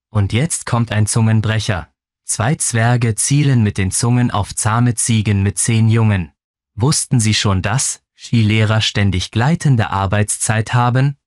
Und jetzt kommt ein Zungenbrecher. 2 Zwerge zielen mit den Zungen auf zahme Ziegen mit 10 Jungen. Wussten Sie schon, dass Skilehrer ständig gleitende Arbeitszeit haben?